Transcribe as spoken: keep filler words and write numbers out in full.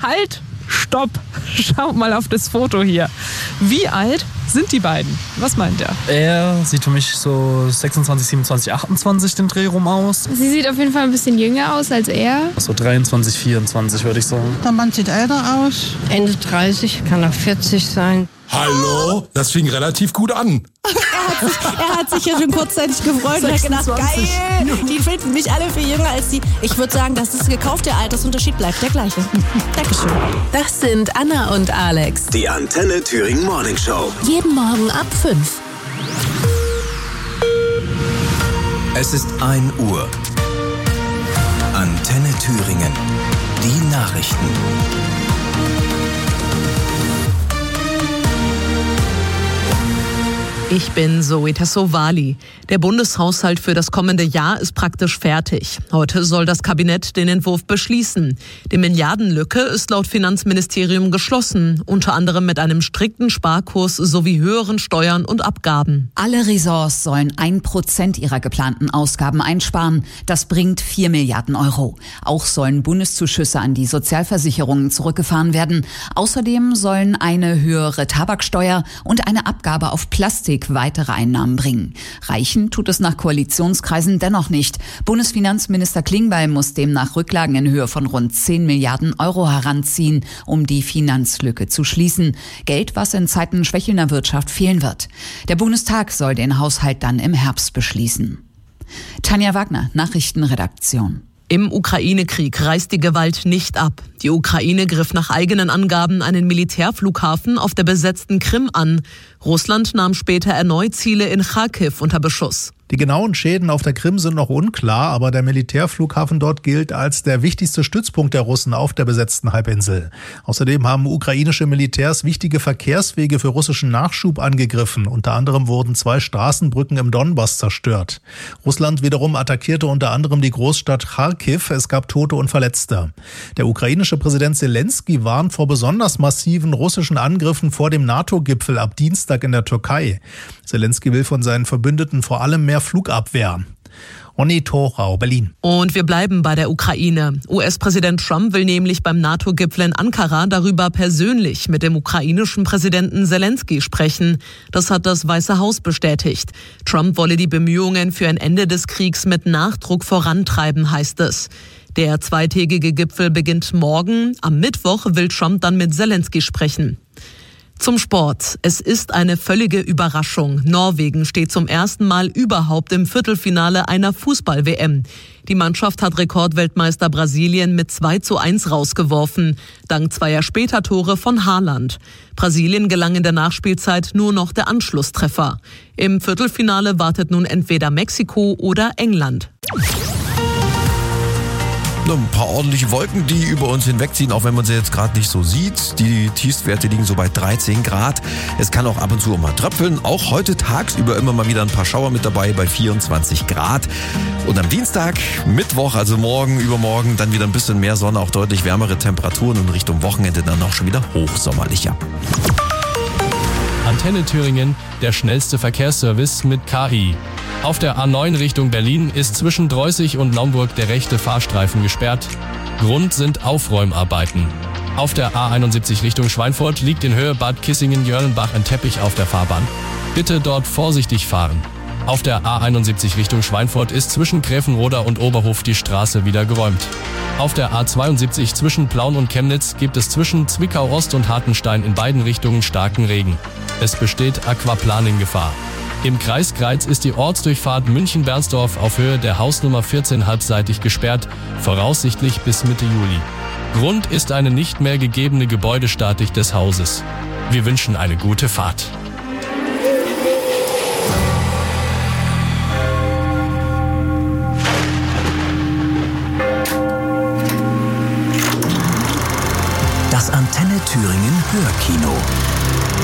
Halt, stopp, schaut mal auf das Foto hier. Wie alt sind die beiden? Was meint er? Er sieht für mich so sechsundzwanzig, siebenundzwanzig, achtundzwanzig den Dreh rum aus. Sie sieht auf jeden Fall ein bisschen jünger aus als er. So dreiundzwanzig, vierundzwanzig würde ich sagen. Der Mann sieht älter aus. Ende dreißig, kann auch vierzig sein. Hallo? Das fing relativ gut an. Er hat sich, er hat sich ja schon kurzzeitig gefreut und hat gedacht, geil, die finden mich alle viel jünger als die. Ich würde sagen, das ist gekauft, der Altersunterschied bleibt der gleiche. Dankeschön. Das sind Anna und Alex. Die Antenne Thüringen Morning Show. Jeden Morgen ab fünf. Es ist ein Uhr. Antenne Thüringen. Die Nachrichten. Ich bin Zoe Tassovali. Der Bundeshaushalt für das kommende Jahr ist praktisch fertig. Heute soll das Kabinett den Entwurf beschließen. Die Milliardenlücke ist laut Finanzministerium geschlossen, unter anderem mit einem strikten Sparkurs sowie höheren Steuern und Abgaben. Alle Ressorts sollen ein Prozent ihrer geplanten Ausgaben einsparen. Das bringt vier Milliarden Euro. Auch sollen Bundeszuschüsse an die Sozialversicherungen zurückgefahren werden. Außerdem sollen eine höhere Tabaksteuer und eine Abgabe auf Plastik weitere Einnahmen bringen. Reichen tut es nach Koalitionskreisen dennoch nicht. Bundesfinanzminister Klingbeil muss demnach Rücklagen in Höhe von rund zehn Milliarden Euro heranziehen, um die Finanzlücke zu schließen. Geld, was in Zeiten schwächelnder Wirtschaft fehlen wird. Der Bundestag soll den Haushalt dann im Herbst beschließen. Tanja Wagner, Nachrichtenredaktion. Im Ukraine-Krieg reißt die Gewalt nicht ab. Die Ukraine griff nach eigenen Angaben einen Militärflughafen auf der besetzten Krim an. Russland nahm später erneut Ziele in Charkiw unter Beschuss. Die genauen Schäden auf der Krim sind noch unklar, aber der Militärflughafen dort gilt als der wichtigste Stützpunkt der Russen auf der besetzten Halbinsel. Außerdem haben ukrainische Militärs wichtige Verkehrswege für russischen Nachschub angegriffen. Unter anderem wurden zwei Straßenbrücken im Donbass zerstört. Russland wiederum attackierte unter anderem die Großstadt Charkiw. Es gab Tote und Verletzte. Der ukrainische Präsident Zelensky warnt vor besonders massiven russischen Angriffen vor dem NATO-Gipfel ab Dienstag in der Türkei. Zelensky will von seinen Verbündeten vor allem mehr Flugabwehr. Onni Thorau, Berlin. Und wir bleiben bei der Ukraine. U S-Präsident Trump will nämlich beim NATO-Gipfel in Ankara darüber persönlich mit dem ukrainischen Präsidenten Zelensky sprechen. Das hat das Weiße Haus bestätigt. Trump wolle die Bemühungen für ein Ende des Kriegs mit Nachdruck vorantreiben, heißt es. Der zweitägige Gipfel beginnt morgen. Am Mittwoch will Trump dann mit Zelensky sprechen. Zum Sport. Es ist eine völlige Überraschung. Norwegen steht zum ersten Mal überhaupt im Viertelfinale einer Fußball-W M. Die Mannschaft hat Rekordweltmeister Brasilien mit zwei zu eins rausgeworfen, dank zweier Spätertore von Haaland. Brasilien gelang in der Nachspielzeit nur noch der Anschlusstreffer. Im Viertelfinale wartet nun entweder Mexiko oder England. Ein paar ordentliche Wolken, die über uns hinwegziehen, auch wenn man sie jetzt gerade nicht so sieht. Die Tiefstwerte liegen so bei dreizehn Grad. Es kann auch ab und zu mal tröpfeln. Auch heute tagsüber immer mal wieder ein paar Schauer mit dabei bei vierundzwanzig Grad. Und am Dienstag, Mittwoch, also morgen, übermorgen, dann wieder ein bisschen mehr Sonne, auch deutlich wärmere Temperaturen und Richtung Wochenende dann auch schon wieder hochsommerlicher. Antenne Thüringen, der schnellste Verkehrsservice mit K I. Auf der A neun Richtung Berlin ist zwischen Dreußig und Naumburg der rechte Fahrstreifen gesperrt. Grund sind Aufräumarbeiten. Auf der A einundsiebzig Richtung Schweinfurt liegt in Höhe Bad Kissingen-Jörlenbach ein Teppich auf der Fahrbahn. Bitte dort vorsichtig fahren. Auf der A einundsiebzig Richtung Schweinfurt ist zwischen Gräfenroda und Oberhof die Straße wieder geräumt. Auf der A zweiundsiebzig zwischen Plauen und Chemnitz gibt es zwischen Zwickau Ost und Hartenstein in beiden Richtungen starken Regen. Es besteht Aquaplaning-Gefahr. Im Kreis Greiz ist die Ortsdurchfahrt München-Bernsdorf auf Höhe der Hausnummer vierzehn halbseitig gesperrt, voraussichtlich bis Mitte Juli. Grund ist eine nicht mehr gegebene Gebäudestatik des Hauses. Wir wünschen eine gute Fahrt. Das Antenne Thüringen Hörkino.